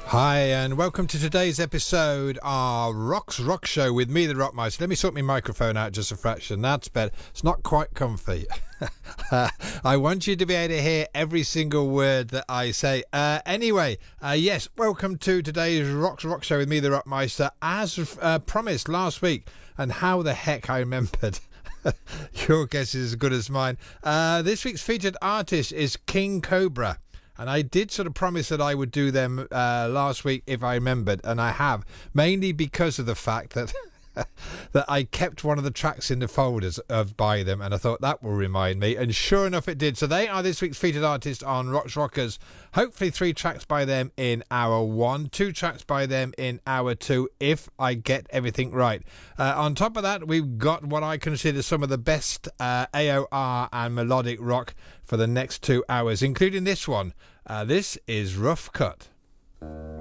Hi, and welcome to today's episode of Rock's Rock Show with me, the Rockmeister. Let me sort my microphone out just a fraction. That's better. It's not quite comfy. I want you to be able to hear every single word that I say. Yes, welcome to today's Rock's Rock Show with me, the Rockmeister. As promised last week, and how the heck I remembered. Your guess is as good as mine. This week's featured artist is King Cobra. And I did sort of promise that I would do them last week if I remembered, and I have, mainly because of the fact that that I kept one of the tracks in the folders by them, and I thought that will remind me, and sure enough it did. So they are this week's featured artist on Rock's Rockers. Hopefully 3 tracks by them in hour 1, 2 tracks by them in hour 2, if I get everything right. On top of that, we've got what I consider some of the best AOR and melodic rock for the next 2 hours, including this one. This is Rough Cut.